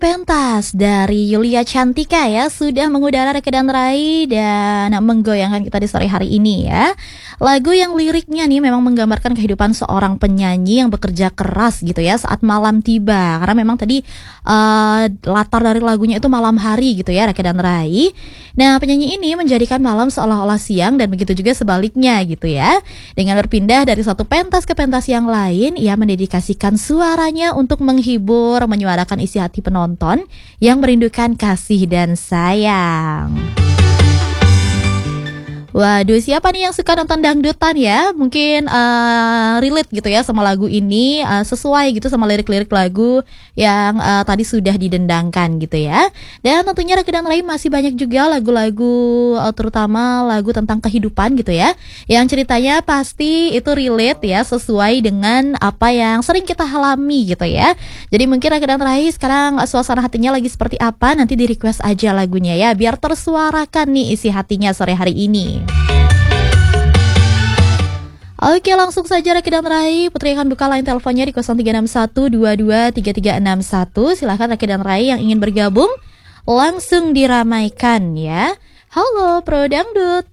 Pentas dari Yulia Cantika ya sudah mengudara Rekedan Rai dan menggoyangkan kita di sore hari ini ya. Lagu yang liriknya nih memang menggambarkan kehidupan seorang penyanyi yang bekerja keras gitu ya saat malam tiba. Karena memang tadi latar dari lagunya itu malam hari gitu ya, Rekedan Rai. Nah, penyanyi ini menjadikan malam seolah-olah siang dan begitu juga sebaliknya gitu ya. Dengan berpindah dari satu pentas ke pentas yang lain, ia mendedikasikan suaranya untuk menghibur, menyuarakan isi hati penonton yang merindukan kasih dan sayang. Waduh, siapa nih yang suka nonton dangdutan ya? Mungkin relate gitu ya sama lagu ini, sesuai gitu sama lirik-lirik lagu yang tadi sudah didendangkan gitu ya. Dan tentunya Rekedan Rai masih banyak juga lagu-lagu, terutama lagu tentang kehidupan gitu ya, yang ceritanya pasti itu relate ya, sesuai dengan apa yang sering kita alami gitu ya. Jadi mungkin Rekedan Rai sekarang suasana hatinya lagi seperti apa, nanti di request aja lagunya ya, biar tersuarakan nih isi hatinya sore hari ini. Oke, langsung saja Rekedan Rai. Putri akan buka line teleponnya di 0361223361. Silahkan Rekedan Rai yang ingin bergabung langsung diramaikan ya. Halo Pro Dangdut.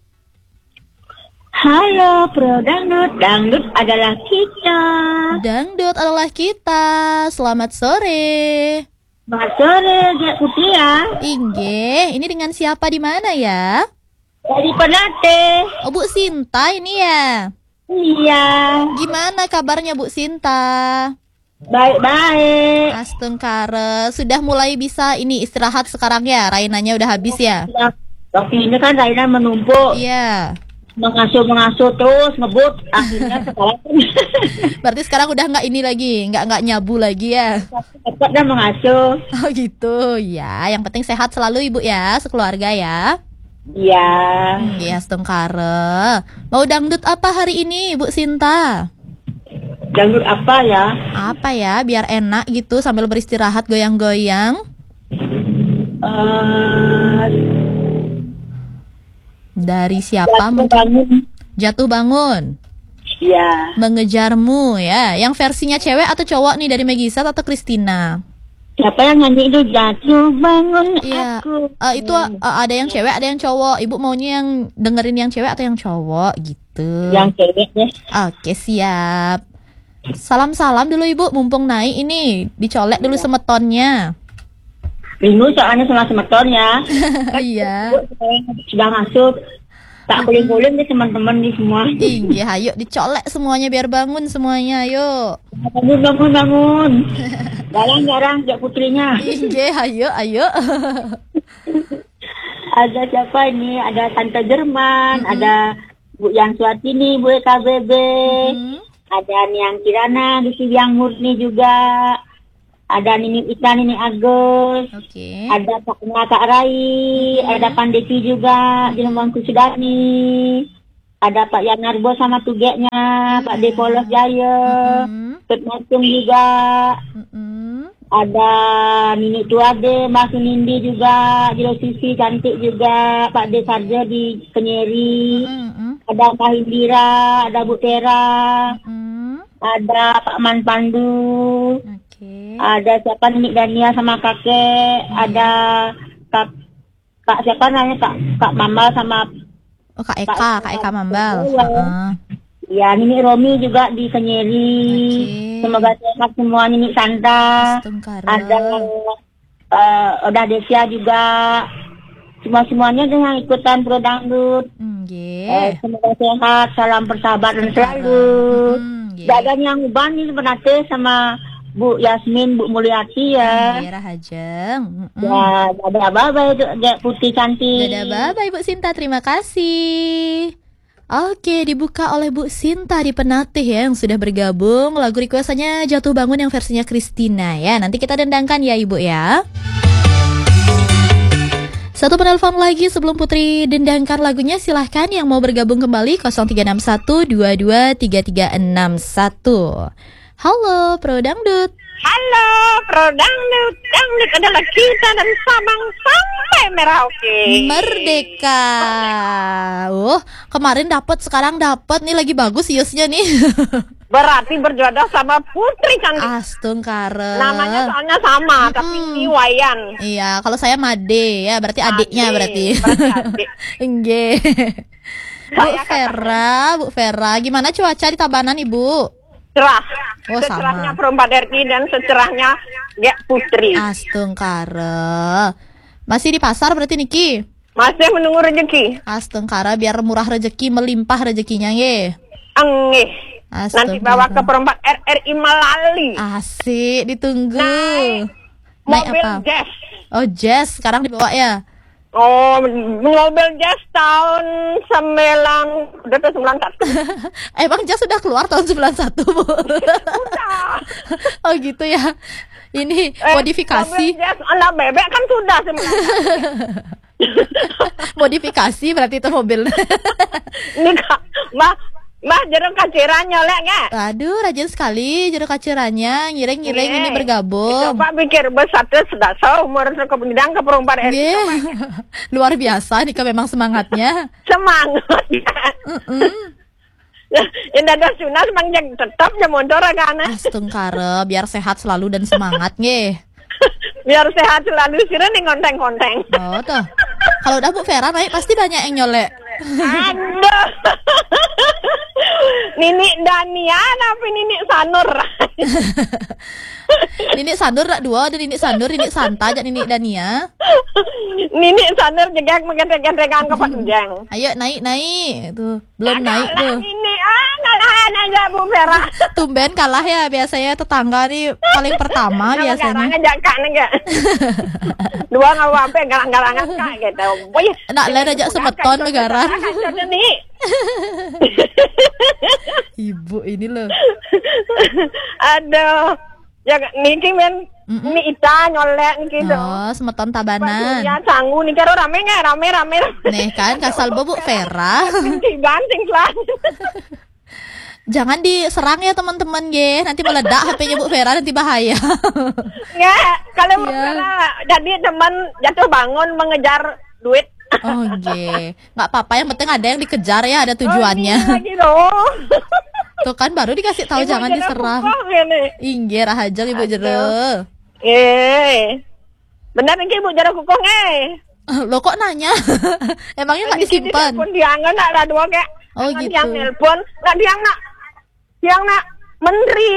Halo Pro Dangdut, dangdut adalah kita. Dangdut adalah kita. Selamat sore. Selamat sore, Dek Putri ya. Ingge, ini dengan siapa di mana ya? Dari Penate. Oh, Bu Sinta ini ya. Iya. Gimana kabarnya Bu Sinta? Baik-baik. Astengkare, sudah mulai bisa ini istirahat sekarang ya? Rainanya udah habis ya? Waktu ini kan Raina menumpuk. Iya. Mengasuh terus, ngebut. Akhirnya sekarang Berarti sekarang udah nggak ini lagi, nggak nyabu lagi ya? cepat dan mengasuh. Oh gitu, ya. Yang penting sehat selalu Ibu ya, sekeluarga ya. Iya. Iya, astengkare. Mau dangdut apa hari ini Bu Sinta? Dangdut apa ya? Apa ya, biar enak gitu sambil beristirahat goyang-goyang. Dari siapa? Bangun. Jatuh bangun. Iya. Mengejarmu ya. Yang versinya cewek atau cowok nih, dari Megisa atau Christina? Siapa yang nyanyi itu? Jatuh bangun Iya. aku. Itu ada yang cewek, ada yang cowok. Ibu maunya yang dengerin yang cewek atau yang cowok gitu? Yang cewek deh. Oke, siap. Salam-salam dulu Ibu, mumpung naik ini. Dicolek dulu semetonnya. Rindu soalnya sama semeton ya. Iya. Sudah masuk. Tak kuling-kuling nih teman-teman di semua. Iya, ayo dicolek semuanya biar bangun semuanya, ayo. Bangun. Jarang-jarang Dek Putrinya. Iya, ayo. Ada siapa ini? Ada Tante Jerman, ada Bu Yang Suatini, Bu KBB, ada Niang Kirana di Siang Murni juga. Ada Nini Ika, Nini Agus, Oke. ada Pak Kak Rai, ada Pandeki juga di Lumangku Sudani, ada Pak Yanarbo sama tugeknya, Pak Depolos Jaya, Pet Matung juga, ada Nini Tuade, Mas Nindi juga, Jilo Sisi cantik juga, Pak De Sarja di Kenyeri, ada Pak Indira, ada Bu Tera, ada Pak Man Pandu. Ada siapa Nini Dania sama kakek, ada kak siapa namanya kak Mambal sama Kak Eka Mambal. Iya, Nini Romi juga di Kenyeri. Semoga sehat semua, Nini Santa. Ada Oda Desia juga. Semuanya dengan ikutan Pro Dangdut. Semoga sehat, salam persahabatan selalu. Dagang yang uban ini Penate sama Bu Yasmin, Bu Mulyati ya. Daerah Hajeng. Ya, dadah bye-bye Dek Putih cantik. Dadah bye-bye Bu Sinta, terima kasih. Oke, dibuka oleh Bu Sinta di Penatih ya, yang sudah bergabung. Lagu requestannya Jatuh Bangun yang versinya Christina ya. Nanti kita dendangkan ya Ibu ya. Satu penelpon lagi sebelum Putri dendangkan lagunya, silahkan yang mau bergabung kembali 0361223361. Halo Pro Dangdut. Halo Pro Dangdut, dangdut adalah kita dan Sabang sampai Merauke. Merdeka. Kemarin dapat, sekarang dapat nih, lagi bagus iusnya nih. berarti berjodoh sama Putri cantik. Astungkare. Namanya soalnya sama, tapi Iwayan. Iya, kalau saya Made ya, berarti adiknya berarti. Adik. Enggak. Bu Vera, gimana cuaca di Tabanan, Ibu? Cerah. Oh, secerahnya sama. Perempat RI dan secerahnya Putri. Astungkare. Masih di pasar berarti Niki? Masih menunggu rezeki. Astungkare, biar murah rezeki, melimpah rezekinya ye. Angih. Nanti bawa ke Perempat RRI Malali. Asik, ditunggu. Naik mobil apa? Jazz. Oh, Jazz sekarang dibawa ya? Oh, mobil Jazz tahun 91. Emang Jazz sudah keluar tahun 91, Bu? Sudah. Oh gitu ya. Ini modifikasi. Mobil Jazz anak bebek kan sudah 91. Modifikasi berarti itu mobil. Ini Kak, Mbah jeruk kaciran nyolek nggak? Aduh, rajin sekali jeruk kacirannya, ngiring-ngiring ini bergabung. Coba pikir besatnya sudah seumur kebidang ke Perempat RI. Luar biasa nih, memang semangatnya. Semangat ya. Yang ada sunnah semang tetap ya motor kan. Astungkare, biar sehat selalu dan semangat nge. Biar sehat selalu sih nih konteng-konteng. Oh tuh. Kalau udah Bu Vera naik pasti banyak yang nyolek. Aduh. Nini Danian apa Nini Sanur? Nini Sandur rak dua, ada Nini Sandur, Nini Santa, jak Nini Dania. Nini Sanur jegak mengendek-endekan ke panjang. Ayo naik. Tuh, belum naik tuh. Ini ngalahan aja Bu Vera. Tumben kalah ya, biasanya tetangga nih paling pertama biasanya. Garangan jakak enggak. Dua ngawape garang-garangan kak gitu. Boy, nak lain aja semeton legaran. Nih. Ibu ini loh. Aduh. Ya niki men ini Ita nyolek gitu. Oh, semeton Tabanan. Ya sanggup nih karo rame nggak rame. Nih kan kasal Bu Vera. Banting lah. Jangan diserang ya teman-teman ye. Nanti meledak HP-nya Bu Vera, nanti bahaya. Ya, kalau Bu Vera jadi teman jatuh bangun mengejar duit. Oh nggih. Nggak apa-apa, yang penting ada yang dikejar ya, ada tujuannya. Oh, lagi loh. Tuh kan baru dikasih tahu Ibu jangan diserang. Inggih rahaja Ibu jero. Benar nih Ibu jero kukung Lo kok nanya? Emangnya nggak disimpan? Pun diangkat ada dua kayak. Oh gitu. Yang nelpon, nggak diangkat. Yang nak menteri